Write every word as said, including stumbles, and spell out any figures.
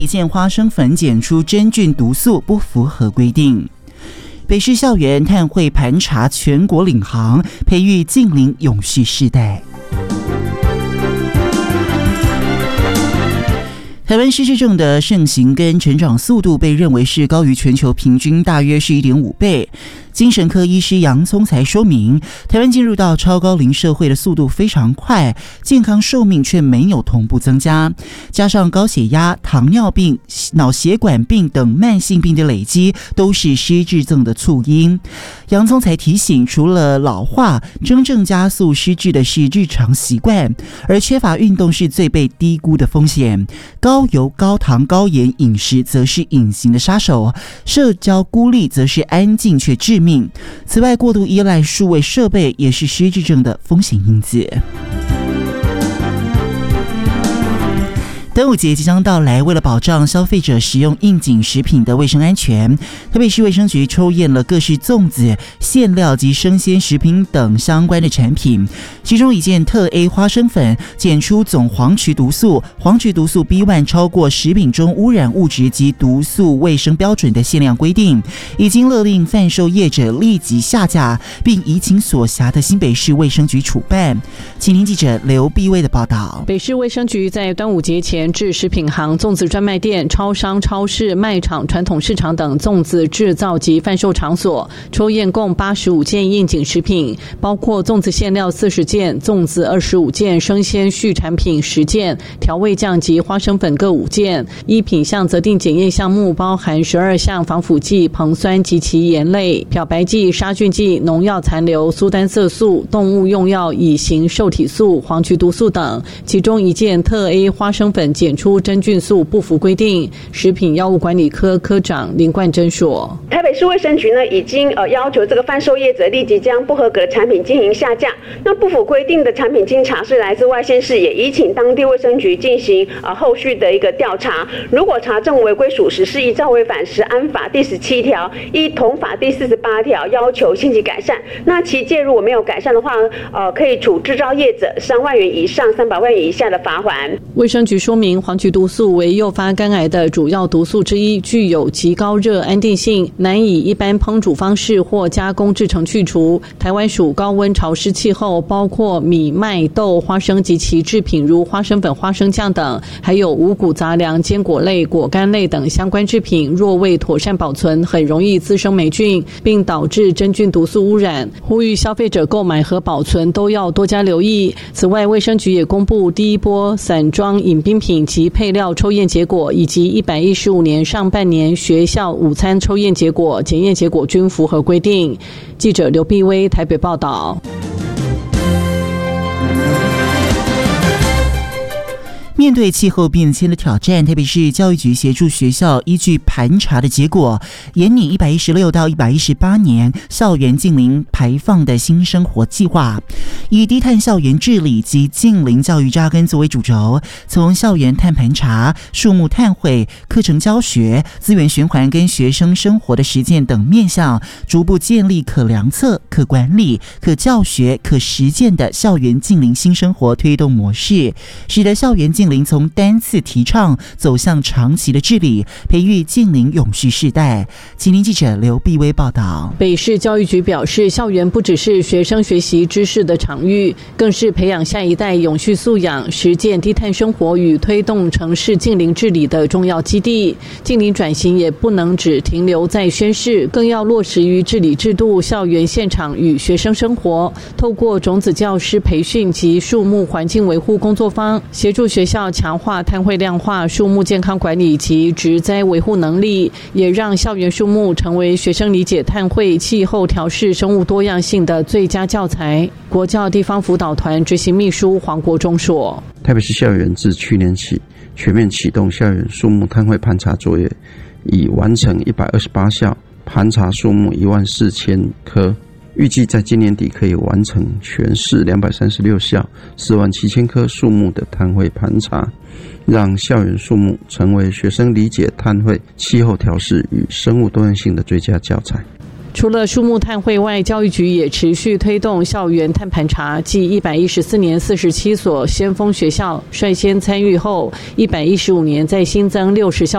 一件花生粉检出真菌毒素不符合规定。北市校园碳汇盘查全国领航，培育近邻永续世代。台湾失智症的盛行跟成长速度被认为是高于全球平均，大约是 一点五倍。精神科医师杨聪才说明，台湾进入到超高龄社会的速度非常快，健康寿命却没有同步增加，加上高血压、糖尿病、脑血管病等慢性病的累积，都是失智症的促因。杨聪才提醒，除了老化，真正加速失智的是日常习惯，而缺乏运动是最被低估的风险。高油、高糖、高盐饮食则是隐形的杀手，社交孤立则是安静却致命。此外，过度依赖数位设备也是失智症的风险因子。端午节即将到来，为了保障消费者食用应景食品的卫生安全，台北市卫生局抽验了各式粽子、馅料及生鲜食品等相关的产品，其中一件特 A 花生粉检出总黄曲毒素、黄曲毒素 B 一 超过食品中污染物质及毒素卫生标准的限量规定，已经勒令贩售业者立即下架，并移请所辖的新北市卫生局处办。请听记者刘碧薇的报道。 北市卫生局在端午节前至食品行、粽子专卖店、超商、超市、卖场、传统市场等粽子制造及贩售场所抽验共八十五件应景食品，包括粽子馅料四十件、粽子二十五件、生鲜畜产品十件、调味酱及花生粉各五件。依品项择定检验项目包含十二项防腐剂、硼酸及其盐类、漂白剂、杀菌剂、农药残留、苏丹色素、动物用药乙型受体素、黄曲毒素等。其中一件特 A 花生粉检出真菌素不符规定。食品药物管理科科长林冠珍说， 台北市卫生局呢已经呃要求这个贩售业者立即将不合格的产品进行下架。那不符规定的产品经查是来自外县市，也已请当地卫生局进行呃后续的一个调查。如果查证违规属实，是依照违反食安法第十七条、依统法第四十八条要求限期改善。那其介入我没有改善的话，呃可以处制造业者三万元以上三百万元以下的罚锾。 卫生局说明，黄曲毒素为诱发肝癌的主要毒素之一，具有极高热安定性，难以一般烹煮方式或加工制成去除。台湾属高温潮湿气候，包括米、麦、豆、花生及其制品，如花生粉、花生酱等，还有五谷杂粮、坚果类、果干类等相关制品，若未妥善保存，很容易滋生霉菌，并导致真菌毒素污染。呼吁消费者购买和保存都要多加留意。此外，卫生局也公布第一波散装饮冰品及配料抽验结果，以及一百一十五年上半年学校午餐抽验结果，检验结果均符合规定。记者刘碧薇台北报道。 面对气候变迁的挑战，台北市教育局协助学校依据盘查的结果，研拟一百一十六到一百一十八年校园净零排放的新生活计划，以低碳校园治理及净零教育扎根作为主轴，从校园碳盘查、树木碳汇、课程教学、资源循环跟学生生活的实践等面向，逐步建立可量测、可管理、可教学、可实践的校园净零新生活推动模式，使得校园净零从单次提倡走向长期的治理，培育净零永续世代。请听记者刘碧薇报道。 北市教育局表示，校园不只是学生学习知识的场域，更是培养下一代永续素养、实践低碳生活与推动城市净零治理的重要基地。净零转型也不能只停留在宣示，更要落实于治理制度、校园现场与学生生活。透过种子教师培训及树木环境维护工作坊，协助学校强化碳汇量化、树木健康管理及植栽维护能力，也让校园树木成为学生理解碳汇、气候调适、生物多样性的最佳教材。国教地方辅导团执行秘书黄国忠说， 台北市校园自去年起全面启动校园树木碳汇盘查作业，已完成一百二十八校，盘查树木一万四千棵，预计在今年底可以完成全市两百三十六校四万七千棵树木的碳汇盘查，让校园树木成为学生理解碳汇、气候调适与生物多样性的最佳教材。 除了树木碳汇外，教育局也持续推动校园碳盘查，继一百一十四年四十七所先锋学校率先参与后，一百一十五年再新增六十校